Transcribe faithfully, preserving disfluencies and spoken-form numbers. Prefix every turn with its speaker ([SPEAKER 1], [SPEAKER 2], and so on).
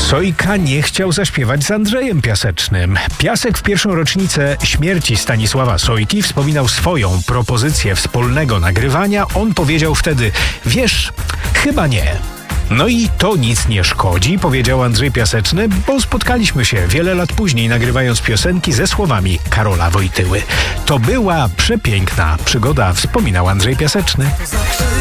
[SPEAKER 1] Sojka nie chciał zaśpiewać z Andrzejem Piasecznym. Piasek w pierwszą rocznicę śmierci Stanisława Sojki wspominał swoją propozycję wspólnego nagrywania. On powiedział wtedy: wiesz, chyba nie. No i to nic nie szkodzi, powiedział Andrzej Piaseczny, bo spotkaliśmy się wiele lat później, nagrywając piosenki ze słowami Karola Wojtyły. To była przepiękna przygoda, wspominał Andrzej Piaseczny.